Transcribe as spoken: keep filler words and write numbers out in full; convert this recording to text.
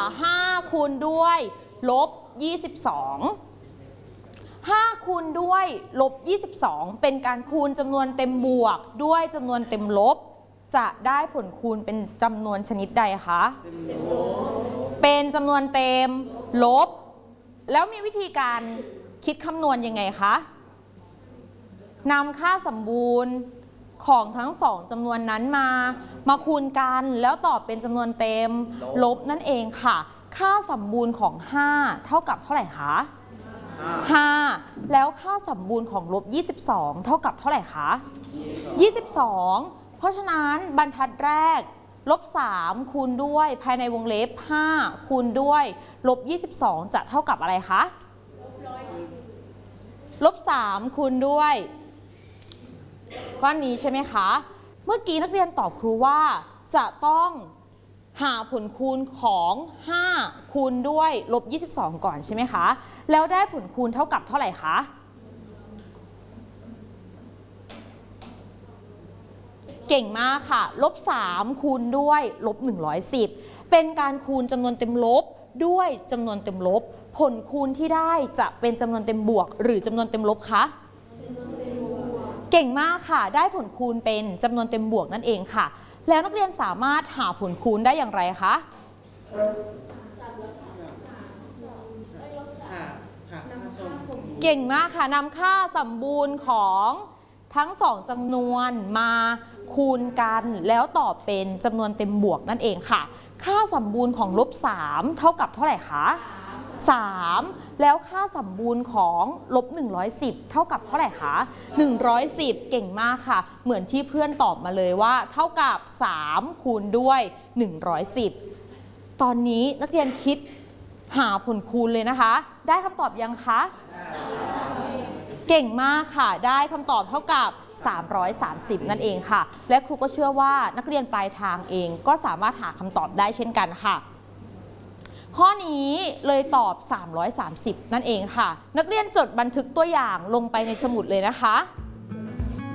ห้าคูณด้วยลบยี่สิบสอง ห้าคูณด้วยลบยี่สิบสองเป็นการคูณจำนวนเต็มบวกด้วยจำนวนเต็มลบจะได้ผลคูณเป็นจำนวนชนิดใดคะเป็นจำนวนเต็มลบแล้วมีวิธีการคิดคำนวณยังไงคะนำค่าสมบูรณ์ของทั้งสองจำนวนนั้นมามาคูณกันแล้วตอบเป็นจำนวนเต็มลบนั่นเองค่ะค่าสมบูรณ์ของห้าเท่ากับเท่าไหร่คะห้าแล้วค่าสมบูรณ์ของลบยี่สิบสองเท่ากับเท่าไหร่คะยี่สิบสองเพราะฉะนั้นบรรทัดแรกลบสามคูณด้วยภายในวงเล็บห้าคูณด้วยลบยี่สิบสองจะเท่ากับอะไรคะลบสามคูณด้วยก้อนนี้ใช่ไหมคะเมื่อกี้นักเรียนตอบครูว่าจะต้องหาผลคูณของห้าคูณด้วยลบยี่สิบสองก่อนใช่ไหมคะแล้วได้ผลคูณเท่ากับเท่าไหร่คะเก่งมากค่ะลบสามคูณด้วยลบหนึ่งร้อยสิบเป็นการคูณจำนวนเต็มลบด้วยจำนวนเต็มลบผลคูณที่ได้จะเป็นจำนวนเต็มบวกหรือจำนวนเต็มลบคะเก่งมากค่ะได้ผลคูณเป็นจำนวนเต็มบวกนั่นเองค่ะแล้วนักเรียนสามารถหาผลคูณได้อย่างไรคะเก่งมากค่ะนำค่าสมบูรณ์ของทั้งสองจำนวนมาคูณกันแล้วตอบเป็นจำนวนเต็มบวกนั่นเองค่ะค่าสมบูรณ์ของลบสามเท่ากับเท่าไหร่คะสามแล้วค่าสมบูรณ์ของลบหนึ่งร้อยสิบเท่ากับเท่าไหร่คะหนึ่งร้อยสิบเก่งมากค่ะเหมือนที่เพื่อนตอบมาเลยว่าเท่ากับสามคูณด้วยหนึ่งร้อยสิบตอนนี้นักเรียนคิดหาผลคูณเลยนะคะได้คำตอบยังคะเก่งมากค่ะได้คำตอบเท่ากับสามร้อยสามสิบนั่นเองค่ะและครูก็เชื่อว่านักเรียนปลายทางเองก็สามารถหาคำตอบได้เช่นกันค่ะข้อนี้เลยตอบสามร้อยสามสิบนั่นเองค่ะนักเรียนจดบันทึกตัวอย่างลงไปในสมุดเลยนะคะ